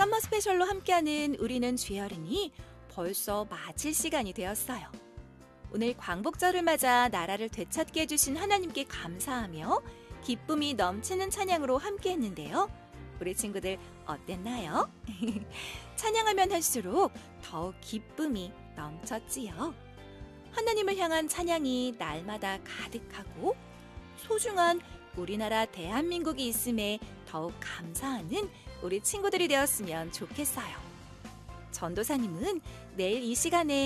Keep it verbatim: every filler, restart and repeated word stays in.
썸머 스페셜로 함께하는 우리는 죄어른이 벌써 마칠 시간이 되었어요. 오늘 광복절을 맞아 나라를 되찾게 해주신 하나님께 감사하며 기쁨이 넘치는 찬양으로 함께했는데요. 우리 친구들 어땠나요? 찬양하면 할수록 더욱 기쁨이 넘쳤지요. 하나님을 향한 찬양이 날마다 가득하고 소중한 우리나라 대한민국이 있음에 더욱 감사하는 우리 친구들이 되었으면 좋겠어요. 전도사님은 내일 이 시간에